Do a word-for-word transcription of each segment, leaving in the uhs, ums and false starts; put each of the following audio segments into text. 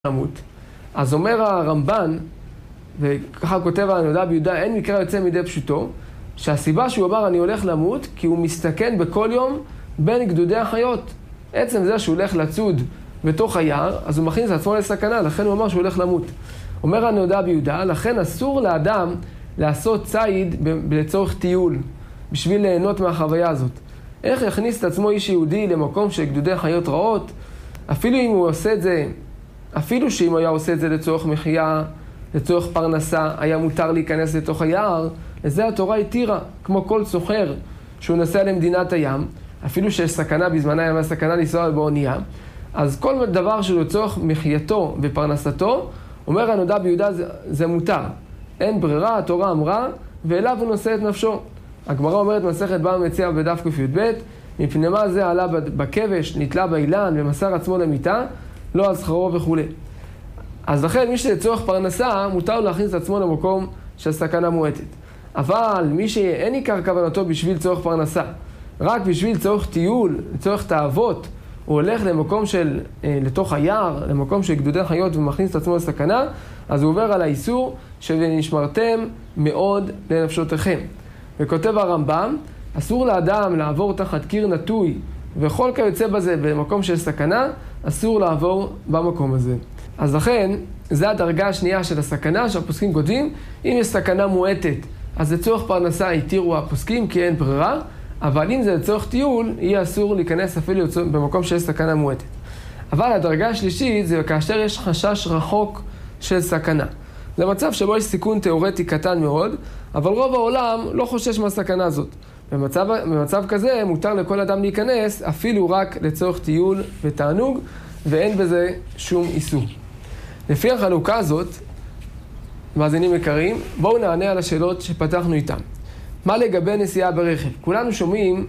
למות. אז אומר הרמב"ן, וככה כותב אני יודע ביהודה, אין מקרא יוצא מידי פשוטו, שהסיבה שהוא אמר אני הולך למות, כי הוא מסתכן בכל יום בין גדודי החיות. עצם זה שהוא הולך לצוד בתוך היער, אז הוא מכניס לעצמו לסכנה, לכן הוא אמר שהוא הולך למות. אומר אני יודע ביהודה, לכן אסור לאדם לעשות ציד לצורך טיול, בשביל ליהנות מהחוויה הזאת. איך יכניס את עצמו איש יהודי למקום של גדודי חיות רעות, אפילו אם הוא עושה את זה, אפילו שאם היה עושה את זה לצורך מחיה, לצורך פרנסה, היה מותר להיכנס לתוך היער, לזה התורה התירה, כמו כל סוחר שהוא נוסע למדינת הים, אפילו שיש סכנה בזמנה, היה סכנה לנסוע באונייה, אז כל דבר שהוא לצורך מחייתו ופרנסתו, אומר הנודע ביהודה זה, זה מותר. אין ברירה, התורה אמרה, ואליו הוא נושא את נפשו. הגמרא אומרת מסכת בבא מציעא בדף קי"ב, מפני מה זה עלה בכבש, נתלה באילן ומסר עצמו למיטה, לא על שכרו וכו'. אז לכן מי שלצורך פרנסה מותר לו להכניס את עצמו למקום של סכנה מועטת. אבל מי שאין עיקר כוונתו בשביל צורך פרנסה, רק בשביל צורך טיול, צורך תאוות, הוא הולך למקום של, לתוך היער, למקום של גדודי חיות ומכניס את עצמו לסכנה, אז הוא עובר על האיסור שנשמרתם מאוד לנפשותיכם. וכותב הרמב"ם, אסור לאדם לעבור תחת קיר נטוי, וכל כיוצא בזה במקום של סכנה, אסור לעבור במקום הזה. אז לכן, זו הדרגה השנייה של הסכנה שהפוסקים כותבים, אם יש סכנה מועטת, אז לצורך פרנסה התירו הפוסקים כי אין ברירה, אבל אם זה לצורך טיול, יהיה אסור להיכנס אפילו במקום שיש סכנה מועטת. אבל הדרגה השלישית זה כאשר יש חשש רחוק של סכנה. זה מצב שבו יש סיכון תיאורטי קטן מאוד, אבל רוב העולם לא חושש מהסכנה הזאת. במצב, במצב כזה מותר לכל אדם להיכנס אפילו רק לצורך טיול ותענוג, ואין בזה שום איסור. לפי החלוקה הזאת, מאזינים יקרים, בואו נענה על השאלות שפתחנו איתן. מה לגבי נסיעה ברכב? כולנו שומעים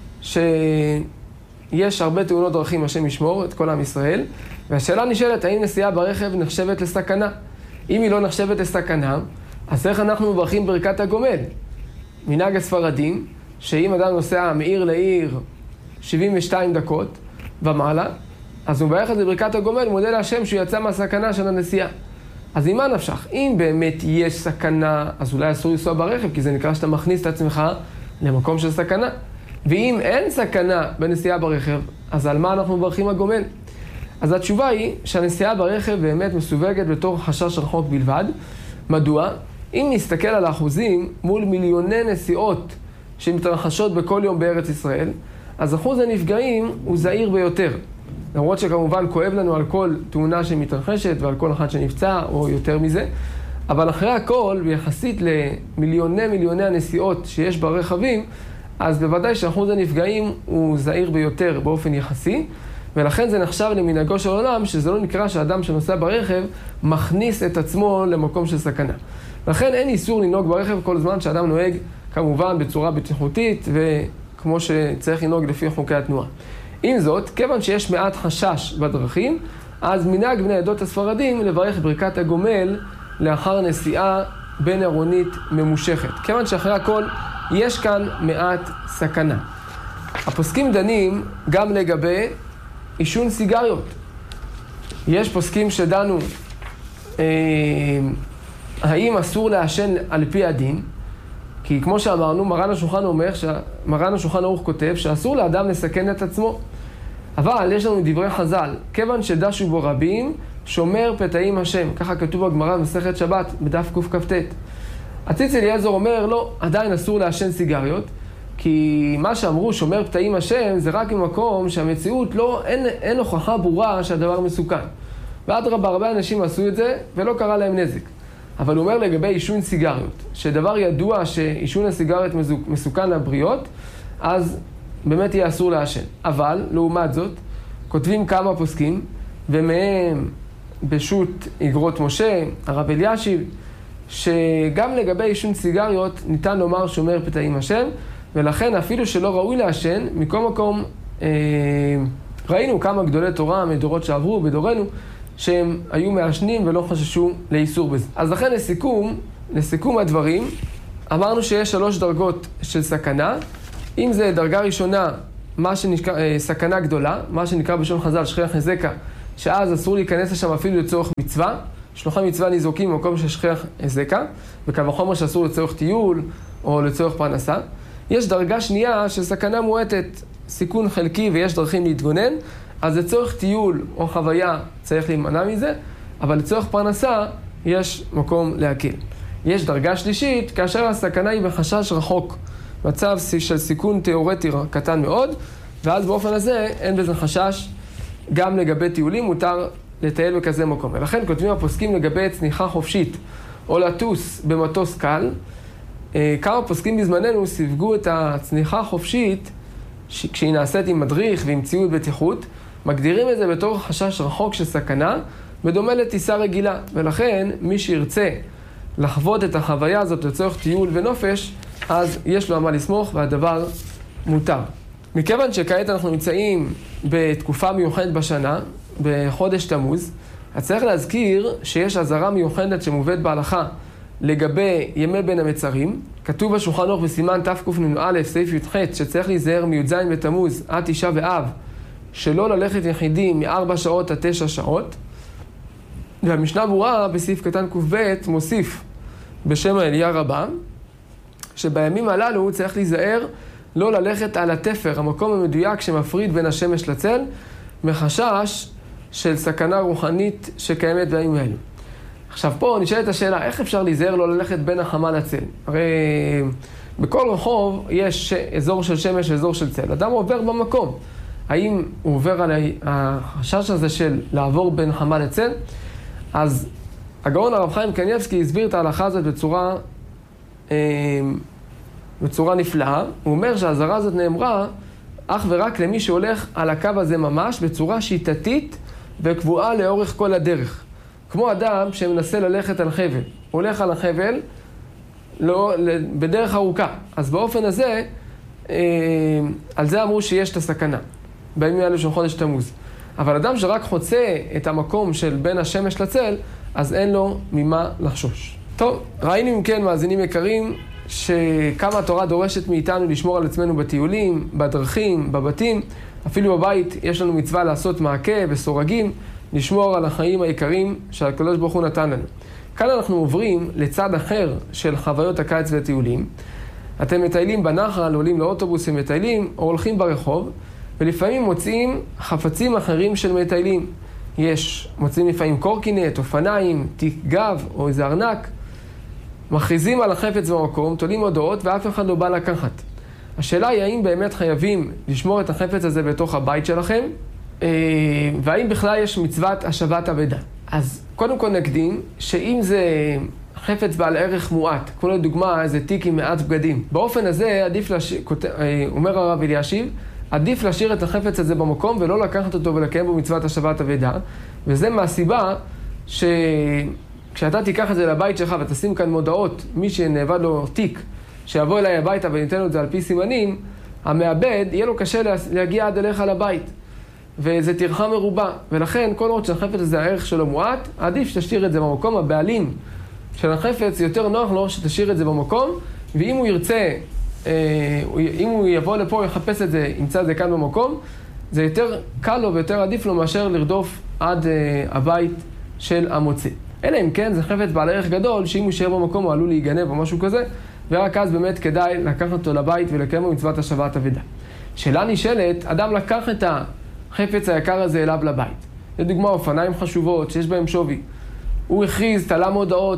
שיש הרבה תאונות דרכים, השם ישמור את כל עם ישראל, והשאלה נשאלת, האם נסיעה ברכב נחשבת לסכנה? אם היא לא נחשבת לסכנה, אז איך אנחנו מברכים ברכת הגומל? מנהג הספרדים, שאם אדם נוסע מעיר לעיר שבעים ושתיים דקות ומעלה, אז הוא מברך את זה ברכת הגומל, מודה להשם שהוא יצא מהסכנה של הנסיעה. אז עם מה נפשך? אם באמת יש סכנה, אז אולי אסור לנסוע ברכב, כי זה נקרא שאתה מכניס את עצמך למקום של סכנה. ואם אין סכנה בנסיעה ברכב, אז על מה אנחנו מברכים הגומל? אז התשובה היא שהנסיעה ברכב באמת מסווגת בתור חשש רחוק בלבד. מדוע? אם נסתכל על האחוזים מול מיליוני נסיעות שמתרחשות בכל יום בארץ ישראל, אז אחוז הנפגעים הוא זהיר ביותר. למרות שכמובן כואב לנו על כל תאונה שמתרחשת ועל כל אחד שנפצע או יותר מזה, אבל אחרי הכל, ביחסית למיליוני מיליוני הנסיעות שיש ברכבים, אז בוודאי שאחוז הנפגעים הוא זהיר ביותר באופן יחסי, ולכן זה נחשב למנהגו של עולם, שזה לא נקרא שאדם שנוסע ברכב מכניס את עצמו למקום של סכנה. לכן אין איסור לנהוג ברכב כל זמן שאדם נוהג כמובן בצורה בטיחותית וכמו שצריך לנהוג לפי חוקי התנועה. עם זאת, כיוון שיש מעט חשש בדרכים, אז מנהג בני עדות הספרדים לברך ברכת הגומל לאחר נסיעה בין עירונית ממושכת. כיוון שאחרי הכל יש כאן מעט סכנה. הפוסקים דנים גם לגבי עישון סיגריות. יש פוסקים שדנו אה, האם אסור לעשן על פי הדין, כי כמו שאמרנו, מרן השולחן אומר, מרן השולחן ערוך כותב שאסור לאדם לסכן את עצמו. אבל יש לנו דברי חז"ל, כיוון שדשו בו רבים, שומר פתאים השם. ככה כתוב בגמרא במסכת שבת, בדף קכ"ט. הציץ אליעזר אומר, לא, עדיין אסור לעשן סיגריות, כי מה שאמרו שומר פתאים השם זה רק במקום שהמציאות לא, אין, אין הוכחה ברורה שהדבר מסוכן. ואדרבה, הרבה אנשים עשו את זה ולא קרה להם נזק. אבל הוא אומר לגבי עישון סיגריות, שדבר ידוע שעישון הסיגריות מסוכן לבריות, אז באמת יהיה אסור לעשן. אבל, לעומת זאת, כותבים כמה פוסקים, ומהם בשו"ת איגרות משה, הרב אלישיב, שגם לגבי עישון סיגריות ניתן לומר שומר פתאים השם, ולכן אפילו שלא ראוי לעשן, מכל מקום אה, ראינו כמה גדולי תורה מדורות שעברו בדורנו, שהם היו מעשנים ולא חששו לאיסור בזה. אז לכן לסיכום, לסיכום הדברים, אמרנו שיש שלוש דרגות של סכנה. אם זה דרגה ראשונה, מה שנקרא, סכנה גדולה, מה שנקרא בשון חז"ל שכיח חזקה, שאז אסור להיכנס לשם אפילו לצורך מצווה. שלוחי מצווה נזרוקים במקום ששכח הזקה, וקל וחומר שאסור לצורך טיול או לצורך פרנסה. יש דרגה שנייה של סכנה מועטת, סיכון חלקי ויש דרכים להתגונן, אז לצורך טיול או חוויה צריך להימנע מזה, אבל לצורך פרנסה יש מקום להקל. יש דרגה שלישית, כאשר הסכנה היא בחשש רחוק, מצב של סיכון תיאורטי קטן מאוד, ואז באופן הזה אין בזה חשש. גם לגבי טיולים מותר לטייל בכזה מקום. ולכן כותבים הפוסקים לגבי צניחה חופשית או לטוס במטוס קל. כמה פוסקים בזמננו סיווגו את הצניחה החופשית, כשהיא נעשית עם מדריך ועם ציוד בטיחות, מגדירים את זה בתור חשש רחוק של סכנה, בדומה לטיסה רגילה. ולכן מי שירצה לחוות את החוויה הזאת לצורך טיול ונופש, אז יש לו מה לסמוך והדבר מותר. מכיוון שכעת אנחנו נמצאים בתקופה מיוחדת בשנה, בחודש תמוז, אז צריך להזכיר שיש עזרה מיוחדת שמובאת בהלכה לגבי ימי בין המצרים. כתוב בשולחן ערוך בסימן תקנ"א סעיף י"ח שצריך להיזהר מי"ז בתמוז עד תשעה באב שלא ללכת יחידים מארבע שעות עד תשע שעות. והמשנה ברורה בסעיף קטן ק"ב מוסיף בשם העלייה רבה שבימים הללו צריך להיזהר לא ללכת על התפר, המקום המדויק שמפריד בין השמש לצל, מחשש של סכנה רוחנית שקיימת בימים האלו. עכשיו פה נשאלת השאלה, איך אפשר להיזהר לא ללכת בין החמה לצל? הרי בכל רחוב יש אזור של שמש ואזור של צל. אדם עובר במקום. האם הוא עובר על החשש הזה של לעבור בין חמה לצל? אז הגאון הרב חיים קניבסקי הסביר את ההלכה הזאת בצורה, בצורה נפלאה. הוא אומר שההזהרה הזאת נאמרה אך ורק למי שהולך על הקו הזה ממש בצורה שיטתית וקבועה לאורך כל הדרך. כמו אדם שמנסה ללכת על חבל. הוא הולך על החבל לא, בדרך ארוכה. אז באופן הזה, אה, על זה אמרו שיש את הסכנה. בימים האלו של חודש תמוז. אבל אדם שרק חוצה את המקום של בין השמש לצל, אז אין לו ממה לחשוש. טוב, ראינו אם כן, מאזינים יקרים, שכמה התורה דורשת מאיתנו לשמור על עצמנו בטיולים, בדרכים, בבתים. אפילו בבית יש לנו מצווה לעשות מעקה וסורגים, לשמור על החיים העיקריים שהקדוש ברוך הוא נתן לנו. כאן אנחנו עוברים לצד אחר של חוויות הקיץ והטיולים. אתם מטיילים בנחל, עולים לאוטובוס ומטיילים, או הולכים ברחוב, ולפעמים מוצאים חפצים אחרים של מטיילים. יש, מוצאים לפעמים קורקינט, אופניים, תיק גב או איזה ארנק. מכריזים על החפץ במקום, תולים הודעות ואף אחד לא בא לקחת. השאלה היא האם באמת חייבים לשמור את החפץ הזה בתוך הבית שלכם, והאם בכלל יש מצוות השבת אבדה. אז קודם כל נקדים שאם זה חפץ בעל ערך מועט, כמו לדוגמה איזה תיק עם מעט בגדים, באופן הזה עדיף להשאיר, אומר הרב אלישיב, עדיף להשאיר את החפץ הזה במקום ולא לקחת אותו ולקיים בו מצוות השבת אבדה, וזה מהסיבה שכשאתה תיקח את זה לבית שלך ותשים כאן מודעות, מי שנאבד לו תיק, שיבוא אליי הביתה וניתן לו את זה על פי סימנים, המעבד יהיה לו קשה להגיע עד אליך לבית. וזה טרחה מרובה, ולכן כל עוד שהחפץ הזה הערך שלו מועט, עדיף שתשאיר את זה במקום. הבעלים של החפץ יותר נוח לו שתשאיר את זה במקום, ואם הוא ירצה, אם הוא יבוא לפה ויחפש את זה, ימצא את זה כאן במקום, זה יותר קל לו ויותר עדיף לו מאשר לרדוף עד הבית של המוצא. אלא אם כן זה חפץ בעל ערך גדול, שאם הוא יישאר במקום הוא עלול להיגנב או משהו כזה, ורק אז באמת כדאי לקחת אותו לבית ולקיים בו מצוות השבת אבדה. שאלה נשאלת, אדם לקח את ה... חפץ היקר הזה אליו לבית. לדוגמה, אופניים חשובות שיש בהם שווי. הוא הכריז, תלה מודעות,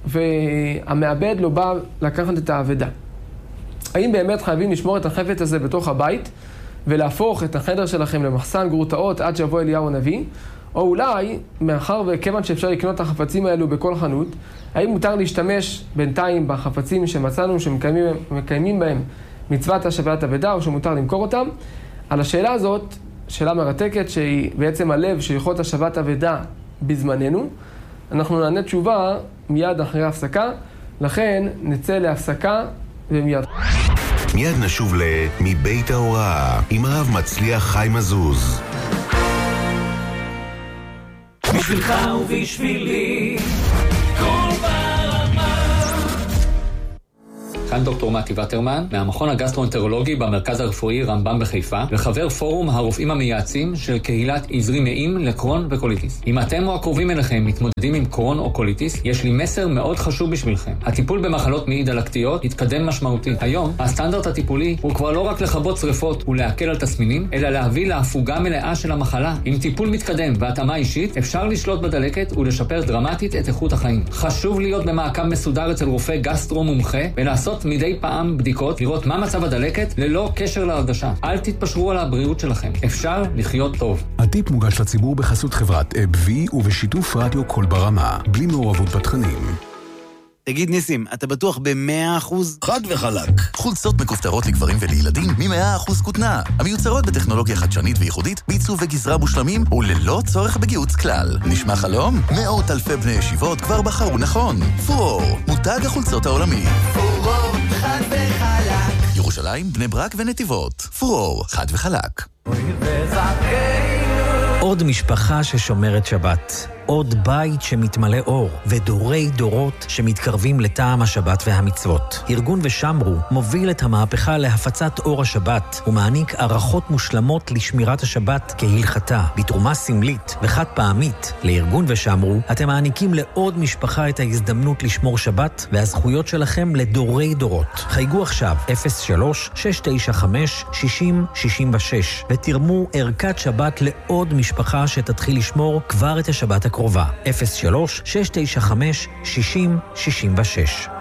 והמעבד לא בא לקחת את האבדה. האם באמת חייבים לשמור את החפץ הזה בתוך הבית, ולהפוך את החדר שלכם למחסן גרוטאות עד שיבוא אליהו הנביא? או אולי, מאחר וכיוון שאפשר לקנות את החפצים האלו בכל חנות, האם מותר להשתמש בינתיים בחפצים שמצאנו שמקיימים בהם מצוות השבת אבדה, או שמותר למכור אותם? על השאלה הזאת, שאלה מרתקת שהיא בעצם הלב של הלכות השבת אבדה בזמננו. אנחנו נענה תשובה מיד אחרי ההפסקה, לכן נצא להפסקה ומיד. מיד נשוב מבית ההוראה עם הרב מצליח חיים עזוז. בשבילך ובשבילי כל ברמה. כאן דוקטור מתי וטרמן, מהמכון הגסטרואנטרולוגי במרכז הרפואי רמב"ם בחיפה, וחבר פורום הרופאים המייעצים של קהילת עזרי נעים לקרון וקוליטיס. אם אתם או הקרובים אליכם מתמודדים עם קרון או קוליטיס, יש לי מסר מאוד חשוב בשבילכם. הטיפול במחלות מעי דלקתיות התקדם משמעותית. היום, הסטנדרט הטיפולי הוא כבר לא רק לכבות שריפות ולהקל על תסמינים, אלא להביא להפוגה מלאה של המחלה. עם טיפול מתקדם והתאמה אישית, אפשר לשלוט בדלקת ולשפר דרמטית את איכות החיים. חשוב להיות במעקב מסודר אצל רופא גסטרו מומחה ולעשות מדי פעם בדיקות, לראות מה מצב הדלקת ללא קשר להרגשה. אל תתפשרו על הבריאות שלכם. אפשר לחיות טוב. הטיפ מוגש לציבור בחסות חברת אב-וי ובשיתוף רדיו קול ברמה, בלי מעורבות בתכנים. תגיד ניסים, אתה בטוח ב-מאה אחוז? חד וחלק. חולצות מכופתרות לגברים ולילדים מ-מאה אחוז כותנה. המיוצרות בטכנולוגיה חדשנית וייחודית, בעיצוב וגזרה מושלמים וללא צורך בגיוץ כלל. נשמע חלום? מאות אלפי בני ישיבות כבר בחרו נכון. פורור, מותג החולצות העולמי. פורור, חד וחלק. ירושלים, בני ברק ונתיבות. פורור, חד וחלק. עוד משפחה ששומרת שבת. עוד בית שמתמלא אור, ודורי דורות שמתקרבים לטעם השבת והמצוות. ארגון ושמרו מוביל את המהפכה להפצת אור השבת, ומעניק ערכות מושלמות לשמירת השבת כהלכתה, בתרומה סמלית וחד פעמית. לארגון ושמרו אתם מעניקים לעוד משפחה את ההזדמנות לשמור שבת, והזכויות שלכם לדורי דורות. חייגו עכשיו אפס שלוש שש תשע חמש שש אפס שש שש ותרמו ערכת שבת לעוד משפחה שתתחיל לשמור כבר את השבת הקרובה. אפס שלוש שש תשע חמש שש אפס שש שש.